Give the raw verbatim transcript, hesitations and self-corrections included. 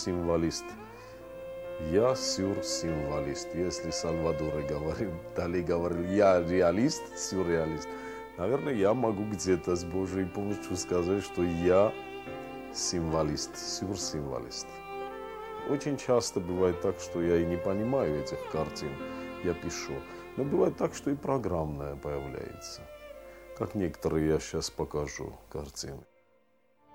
сюрсимволист. Я сюрсимволист. Если Сальвадор говорил, Дали говорил, я реалист, сюрреалист, наверное, я могу где-то с Божьей помощью сказать, что я символист, сюрсимволист. Очень часто бывает так, что я и не понимаю этих картин, я пишу. Но бывает так, что и программная появляется. Как некоторые я сейчас покажу картины.